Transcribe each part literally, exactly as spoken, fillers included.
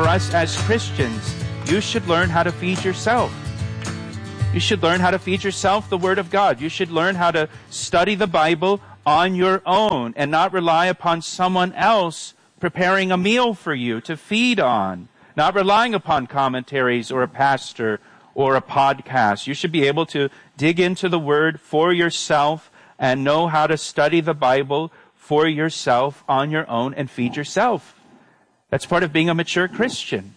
for us as Christians, you should learn how to feed yourself. You should learn how to feed yourself the Word of God. You should learn how to study the Bible on your own and not rely upon someone else preparing a meal for you to feed on, not relying upon commentaries or a pastor or a podcast. You should be able to dig into the Word for yourself and know how to study the Bible for yourself on your own and feed yourself. That's part of being a mature Christian.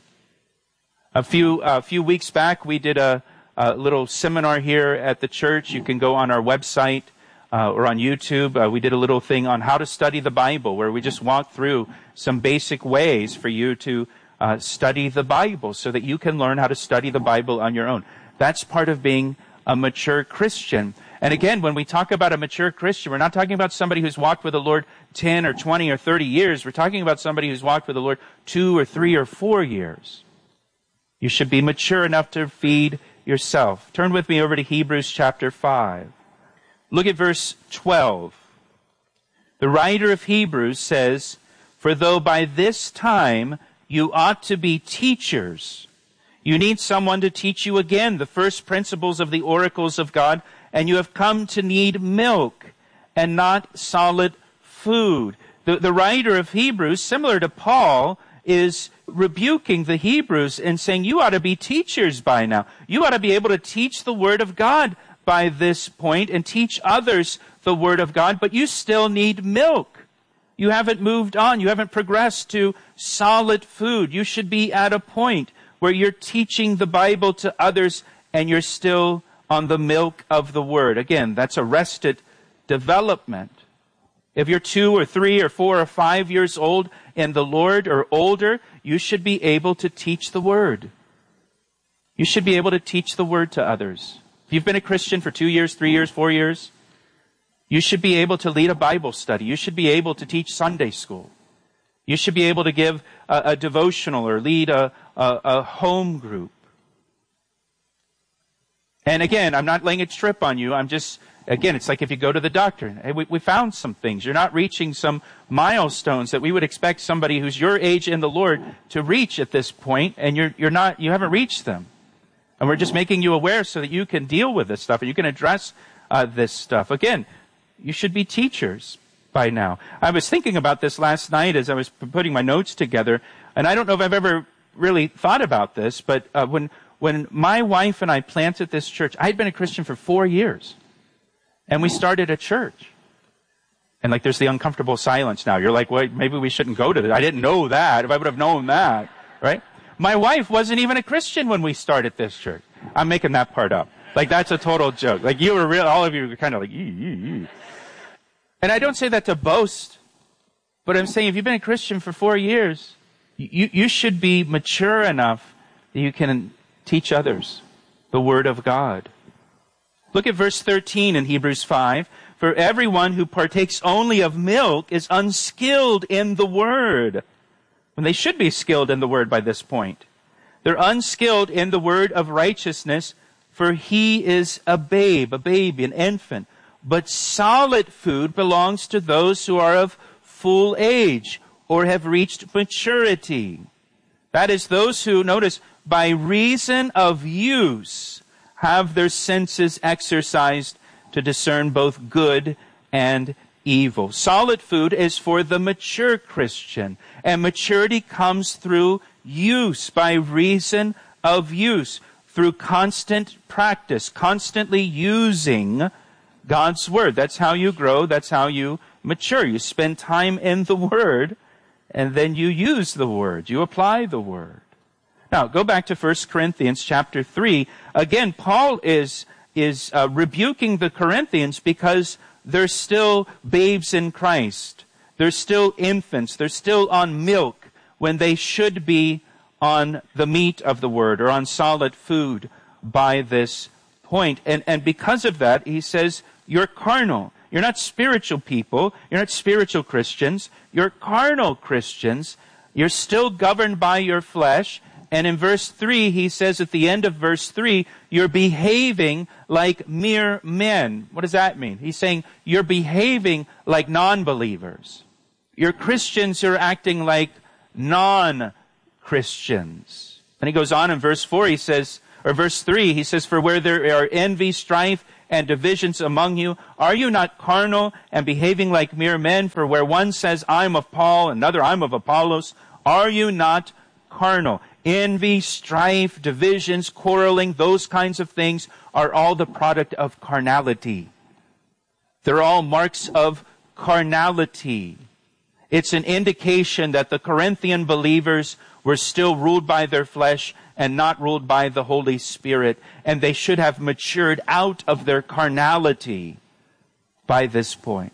A few a few weeks back, we did a, a little seminar here at the church. You can go on our website uh, or on YouTube. Uh, we did a little thing on how to study the Bible, where we just walked through some basic ways for you to uh, study the Bible so that you can learn how to study the Bible on your own. That's part of being a mature Christian. And again, when we talk about a mature Christian, we're not talking about somebody who's walked with the Lord ten or twenty or thirty years. We're talking about somebody who's walked with the Lord two or three or four years. You should be mature enough to feed yourself. Turn with me over to Hebrews chapter five. Look at verse twelve. The writer of Hebrews says, "For though by this time you ought to be teachers, you need someone to teach you again the first principles of the oracles of God, and you have come to need milk and not solid food." The, the writer of Hebrews, similar to Paul, is rebuking the Hebrews and saying, you ought to be teachers by now. You ought to be able to teach the Word of God by this point and teach others the Word of God, but you still need milk. You haven't moved on. You haven't progressed to solid food. You should be at a point where you're teaching the Bible to others and you're still on the milk of the Word. Again, that's arrested development. If you're two or three or four or five years old in the Lord or older, you should be able to teach the Word. You should be able to teach the Word to others. If you've been a Christian for two years, three years, four years, you should be able to lead a Bible study. You should be able to teach Sunday school. You should be able to give a, a devotional or lead a, a, a home group. And again, I'm not laying a trip on you. I'm just, again, it's like if you go to the doctor. Hey, we, we found some things. You're not reaching some milestones that we would expect somebody who's your age in the Lord to reach at this point, and you're you're not, you haven't reached them. And we're just making you aware so that you can deal with this stuff and you can address uh, this stuff. Again, you should be teachers by now. I was thinking about this last night as I was putting my notes together, and I don't know if I've ever really thought about this, but uh, when when my wife and I planted this church, I'd been a Christian for four years, and we started a church. And like, there's the uncomfortable silence now. You're like, well, maybe we shouldn't go to this. I didn't know that. If I would have known that, right? My wife wasn't even a Christian when we started this church. I'm making that part up. Like, that's a total joke. Like, you were real, all of you were kind of like, ee, ee, ee. And I don't say that to boast, but I'm saying if you've been a Christian for four years, you, you should be mature enough that you can teach others the Word of God. Look at verse thirteen in Hebrews five. For everyone who partakes only of milk is unskilled in the Word, when they should be skilled in the Word by this point. They're unskilled in the Word of righteousness, for he is a babe, a baby, an infant. But solid food belongs to those who are of full age or have reached maturity. That is, those who, notice, by reason of use, have their senses exercised to discern both good and evil. Solid food is for the mature Christian, and maturity comes through use, by reason of use, through constant practice, constantly using God's Word. That's how you grow. That's how you mature. You spend time in the Word, and then you use the Word. You apply the Word. Now, go back to First Corinthians chapter three. Again, Paul is, is uh, rebuking the Corinthians because they're still babes in Christ. They're still infants. They're still on milk when they should be on the meat of the Word or on solid food by this point. And, and because of that, he says, you're carnal. You're not spiritual people. You're not spiritual Christians. You're carnal Christians. You're still governed by your flesh. And in verse three, he says at the end of verse three, you're behaving like mere men. What does that mean? He's saying you're behaving like non-believers. You're Christians who are acting like non-Christians. Christians. And he goes on in verse four, he says, or verse three, he says, for where there are envy, strife, and divisions among you, are you not carnal and behaving like mere men? For where one says, I'm of Paul, another, I'm of Apollos, are you not carnal? Envy, strife, divisions, quarreling, those kinds of things are all the product of carnality. They're all marks of carnality. It's an indication that the Corinthian believers were still ruled by their flesh and not ruled by the Holy Spirit. And they should have matured out of their carnality by this point.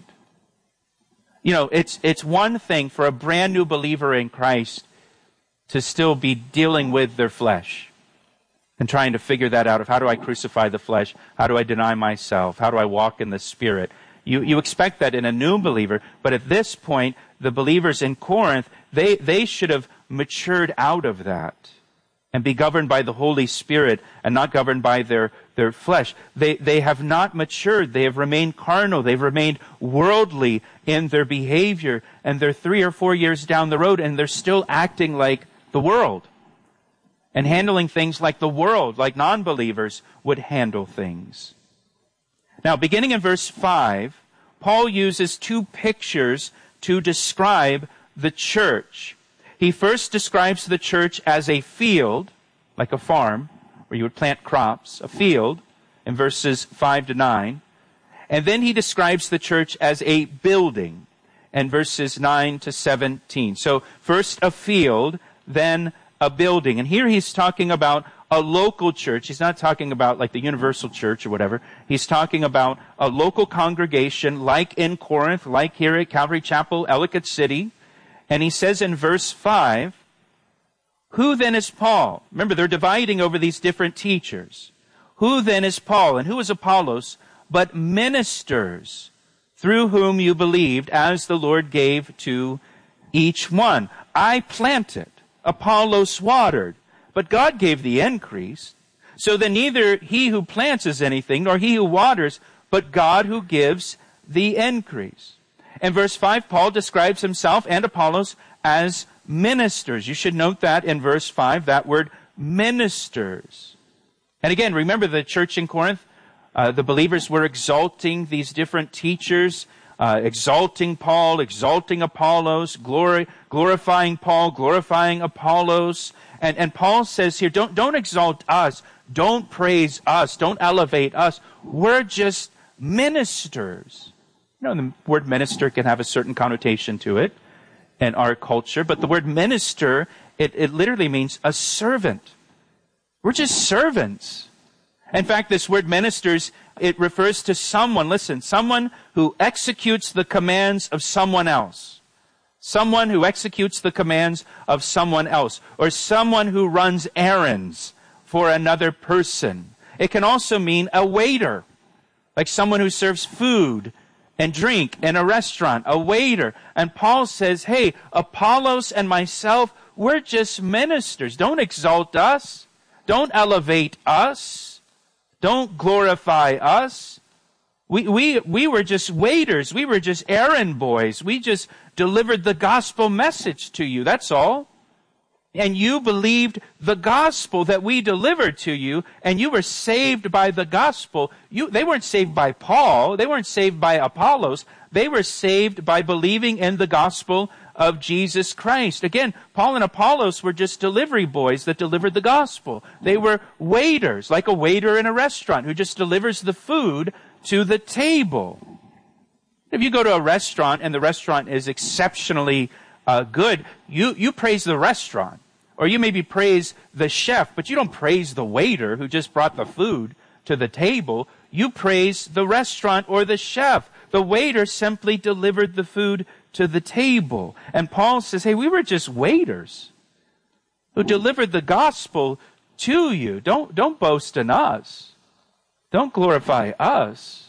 You know, it's, it's one thing for a brand new believer in Christ to still be dealing with their flesh and trying to figure that out of how do I crucify the flesh? How do I deny myself? How do I walk in the Spirit? You, you expect that in a new believer, but at this point, the believers in Corinth, they, they should have matured out of that and be governed by the Holy Spirit and not governed by their, their flesh. They, they have not matured. They have remained carnal. They've remained worldly in their behavior, and they're three or four years down the road and they're still acting like the world and handling things like the world, like non-believers would handle things. Now, beginning in verse five, Paul uses two pictures to describe the church. He first describes the church as a field, like a farm, where you would plant crops, a field, in verses five to nine. And then he describes the church as a building, in verses nine to seventeen. So first a field, then a building. And here he's talking about a local church. He's not talking about like the universal church or whatever. He's talking about a local congregation like in Corinth, like here at Calvary Chapel, Ellicott City. And he says in verse five, who then is Paul? Remember, they're dividing over these different teachers. Who then is Paul and who is Apollos, but ministers through whom you believed as the Lord gave to each one? I planted, Apollos watered, but God gave the increase. So then neither he who plants is anything, nor he who waters, but God who gives the increase. In verse five, Paul describes himself and Apollos as ministers. You should note that in verse five, that word ministers. And again, remember the church in Corinth, uh, the believers were exalting these different teachers, uh, exalting Paul, exalting Apollos, glory, glorifying Paul, glorifying Apollos. And, and Paul says here, don't, don't exalt us. Don't praise us. Don't elevate us. We're just ministers. You know, the word minister can have a certain connotation to it in our culture, but the word minister, it, it literally means a servant. We're just servants. In fact, this word ministers, it refers to someone, listen, someone who executes the commands of someone else. Someone who executes the commands of someone else, or someone who runs errands for another person. It can also mean a waiter, like someone who serves food and drink in a restaurant, a waiter. And Paul says, hey, Apollos and myself, we're just ministers. Don't exalt us. Don't elevate us. Don't glorify us. We, we, we were just waiters. We were just errand boys. We just delivered the gospel message to you. That's all. And you believed the gospel that we delivered to you, and you were saved by the gospel. You, they weren't saved by Paul. They weren't saved by Apollos. They were saved by believing in the gospel of Jesus Christ. Again, Paul and Apollos were just delivery boys that delivered the gospel. They were waiters, like a waiter in a restaurant who just delivers the food to the table. If you go to a restaurant and the restaurant is exceptionally uh, good, you, you praise the restaurant. Or you maybe praise the chef, but you don't praise the waiter who just brought the food to the table. You praise the restaurant or the chef. The waiter simply delivered the food to the table. And Paul says, hey, we were just waiters who delivered the gospel to you. Don't, don't boast in us. Don't glorify us.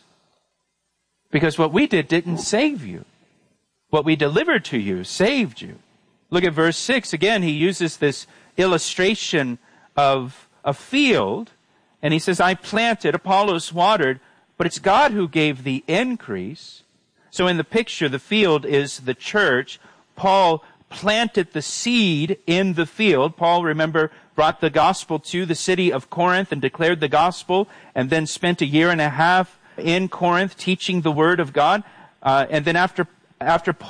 Because what we did didn't save you. What we delivered to you saved you. Look at verse six. Again, he uses this illustration of a field. And he says, I planted, Apollos watered, but it's God who gave the increase. So in the picture, the field is the church. Paul planted the seed in the field. Paul, remember, brought the gospel to the city of Corinth and declared the gospel, and then spent a year and a half in Corinth teaching the word of God. Uh, and then after after